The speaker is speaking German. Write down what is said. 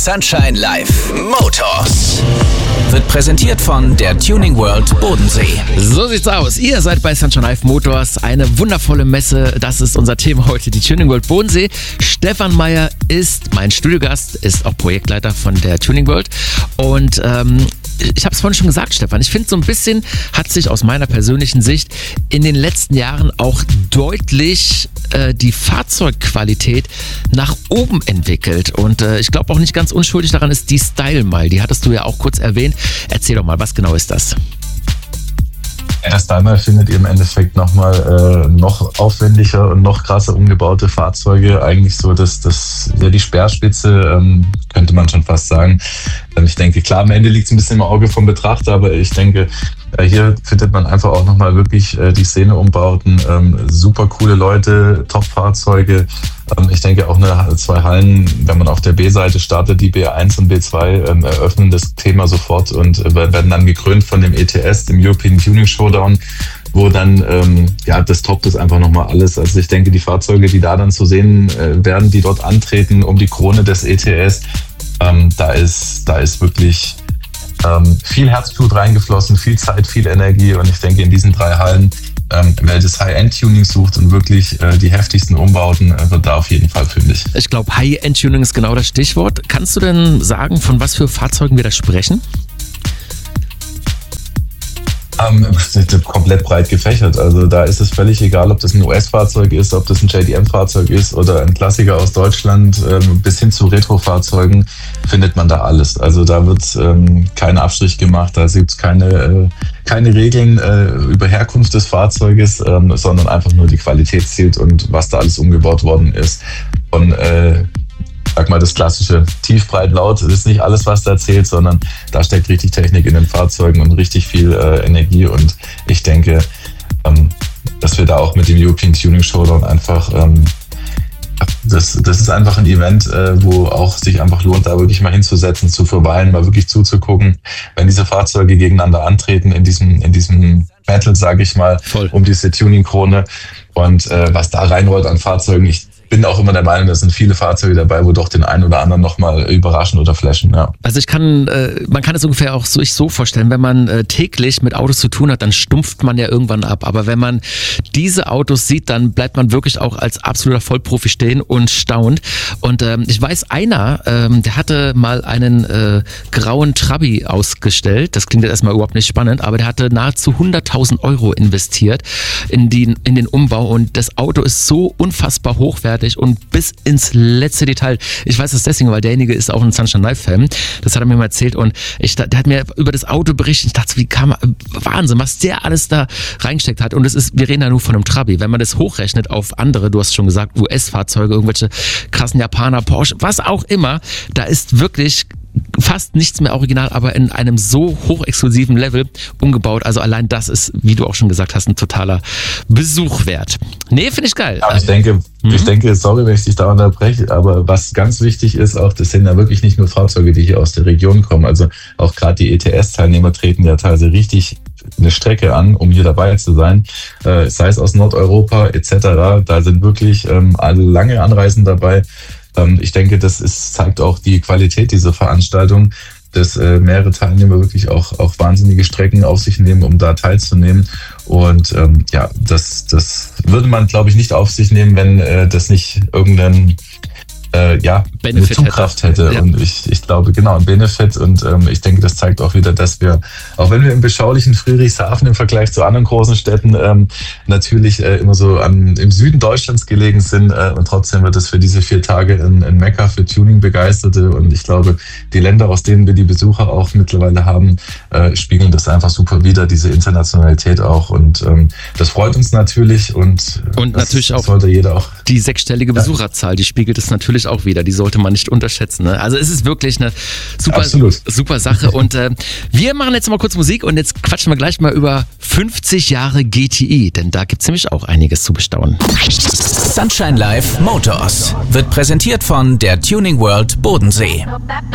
Sunshine Live Motors wird präsentiert von der Tuning World Bodensee. So sieht's aus. Ihr seid bei Sunshine Live Motors. Eine wundervolle Messe. Das ist unser Thema heute, die Tuning World Bodensee. Stefan Meyer ist mein Studiogast, ist auch Projektleiter von der Tuning World. Und ich habe es vorhin schon gesagt, Stefan, ich finde, so ein bisschen hat sich aus meiner persönlichen Sicht in den letzten Jahren auch deutlich die Fahrzeugqualität nach oben entwickelt. Und ich glaube auch nicht ganz unschuldig daran ist die Style Mile. Die hattest du ja auch kurz erwähnt. Erzähl doch mal, was genau ist das? Ja, das Style Mile findet ihr im Endeffekt nochmal noch aufwendiger und noch krasser umgebaute Fahrzeuge. Eigentlich so die Speerspitze, könnte man schon fast sagen. Ich denke, klar, am Ende liegt es ein bisschen im Auge vom Betrachter, aber ich denke, hier findet man einfach auch nochmal wirklich die Szeneumbauten, super coole Leute, Top-Fahrzeuge. Ich denke auch zwei Hallen, wenn man auf der B-Seite startet, die B1 und B2, eröffnen das Thema sofort und werden dann gekrönt von dem ETS, dem European Tuning Showdown, wo dann, das toppt es einfach nochmal alles. Also ich denke, die Fahrzeuge, die da dann zu sehen werden, die dort antreten um die Krone des ETS, da ist wirklich viel Herzblut reingeflossen, viel Zeit, viel Energie und ich denke, in diesen drei Hallen, wer das High-End-Tuning sucht und wirklich die heftigsten Umbauten, wird da auf jeden Fall fündig. Ich glaube, High-End-Tuning ist genau das Stichwort. Kannst du denn sagen, von was für Fahrzeugen wir da sprechen? Komplett breit gefächert. Also da ist es völlig egal, ob das ein US-Fahrzeug ist, ob das ein JDM-Fahrzeug ist oder ein Klassiker aus Deutschland, bis hin zu Retro-Fahrzeugen findet man da alles. Also da wird kein Abstrich gemacht, da gibt es keine Regeln über Herkunft des Fahrzeuges, sondern einfach nur die Qualität zählt und was da alles umgebaut worden ist. Und sag mal, das klassische tief, breit, laut, das ist nicht alles, was da zählt, sondern da steckt richtig Technik in den Fahrzeugen und richtig viel Energie und ich denke, dass wir da auch mit dem European Tuning Showdown einfach, das ist einfach ein Event, wo auch sich einfach lohnt, da wirklich mal hinzusetzen, zu verweilen, mal wirklich zuzugucken, wenn diese Fahrzeuge gegeneinander antreten in diesem Battle, sage ich mal, voll um diese Tuning-Krone und was da reinrollt an Fahrzeugen, ich bin auch immer der Meinung, da sind viele Fahrzeuge dabei, wo doch den einen oder anderen nochmal überraschen oder flashen. Ja. Also man kann es ungefähr auch sich so vorstellen, wenn man täglich mit Autos zu tun hat, dann stumpft man ja irgendwann ab. Aber wenn man diese Autos sieht, dann bleibt man wirklich auch als absoluter Vollprofi stehen und staunt. Und ich weiß, der hatte mal einen grauen Trabi ausgestellt. Das klingt jetzt erstmal überhaupt nicht spannend, aber der hatte nahezu 100.000 Euro investiert in den Umbau. Und das Auto ist so unfassbar hochwertig und bis ins letzte Detail. Ich weiß das deswegen, weil derjenige ist auch ein Sunshine Live-Fan. Das hat er mir mal erzählt und der hat mir über das Auto berichtet. Ich dachte, Wahnsinn, was der alles da reingesteckt hat. Und wir reden ja nur von einem Trabi. Wenn man das hochrechnet auf andere, du hast schon gesagt, US-Fahrzeuge, irgendwelche krassen Japaner, Porsche, was auch immer, da ist wirklich fast nichts mehr original, aber in einem so hochexklusiven Level umgebaut. Also allein das ist, wie du auch schon gesagt hast, ein totaler Besuch wert. Nee, finde ich geil. Aber ich denke, sorry, wenn ich dich da unterbreche, aber was ganz wichtig ist, auch das sind ja wirklich nicht nur Fahrzeuge, die hier aus der Region kommen. Also auch gerade die ETS-Teilnehmer treten ja teilweise richtig eine Strecke an, um hier dabei zu sein, sei es aus Nordeuropa etc. Da sind wirklich alle lange Anreisen dabei. Ich denke, zeigt auch die Qualität dieser Veranstaltung, dass mehrere Teilnehmer wirklich auch wahnsinnige Strecken auf sich nehmen, um da teilzunehmen. Und das würde man, glaube ich, nicht auf sich nehmen, wenn das nicht irgendeinen eine Zugkraft hätte. Ja. Und ich glaube, genau, ein Benefit. Und ich denke, das zeigt auch wieder, dass wir, auch wenn wir im beschaulichen Friedrichshafen im Vergleich zu anderen großen Städten natürlich immer so im Süden Deutschlands gelegen sind, und trotzdem wird es für diese 4 Tage ein Mekka für Tuning-Begeisterte. Und ich glaube, die Länder, aus denen wir die Besucher auch mittlerweile haben, spiegeln das einfach super wider, diese Internationalität auch. Und das freut uns natürlich. Und natürlich auch sollte jeder auch. Die 6-stellige Besucherzahl, die spiegelt es natürlich auch wieder. Die sollte man nicht unterschätzen. Ne? Also es ist wirklich eine super Sache. Und wir machen jetzt mal kurz Musik und jetzt quatschen wir gleich mal über 50 Jahre GTI, denn da gibt es nämlich auch einiges zu bestaunen. Sunshine Live Motors wird präsentiert von der Tuning World Bodensee.